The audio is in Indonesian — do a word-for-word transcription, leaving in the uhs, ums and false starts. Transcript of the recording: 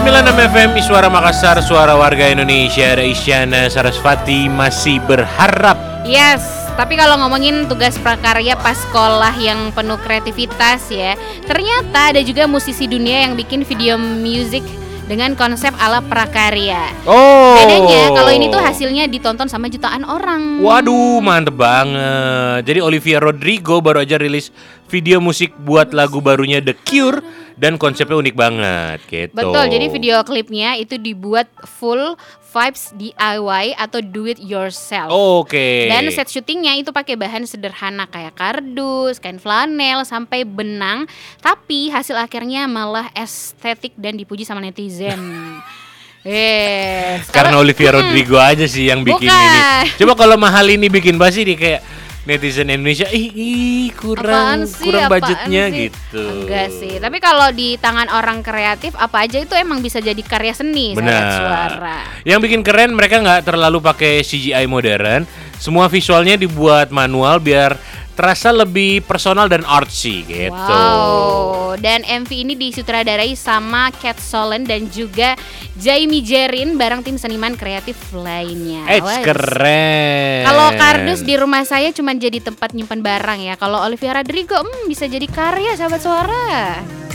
sembilan puluh enam F M Suara Makassar, suara warga Indonesia. Ada Isyana Sarasvati masih berharap. Yes, tapi kalau ngomongin tugas prakarya pas sekolah yang penuh kreativitas ya, ternyata ada juga musisi dunia yang bikin video music dengan konsep ala prakarya. Oh. Bedanya kalau ini tuh hasilnya ditonton sama jutaan orang. Waduh, mantep banget. Jadi Olivia Rodrigo baru aja rilis video musik buat lagu barunya The Cure dan konsepnya unik banget gitu. Betul, jadi video klipnya itu dibuat full vibes D I Y atau do it yourself. Oh, Oke. Okay. Dan set syutingnya itu pakai bahan sederhana kayak kardus, kain flanel, sampai benang. Tapi hasil akhirnya malah estetik dan dipuji sama netizen. Eh, Karena Olivia hmm, Rodrigo aja sih yang bikin bukan. ini. Coba kalau mahal ini bikin pasti nih kayak netizen Indonesia, ih, ih kurang sih, kurang budgetnya sih? gitu. Enggak sih. Tapi kalau di tangan orang kreatif apa aja itu emang bisa jadi karya seni. Benar. Suara. Yang bikin keren mereka nggak terlalu pakai C G I modern. Semua visualnya dibuat manual biar terasa lebih personal dan artsy gitu. Wow. Dan M V ini disutradarai sama Cat Solen dan juga Jaime Jerin bareng tim seniman kreatif lainnya. Eh keren. Kalau kardus di rumah saya cuma jadi tempat nyimpan barang ya. Kalau Olivia Rodrigo hmm, bisa jadi karya sahabat suara.